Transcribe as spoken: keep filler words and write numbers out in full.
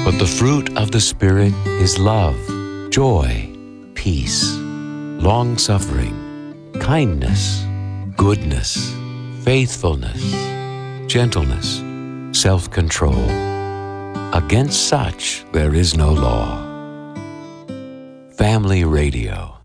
But the fruit of the Spirit is love, joy, peace, long-suffering, kindness, goodness, faithfulness, gentleness, self-control. Against such there is no law. Family Radio.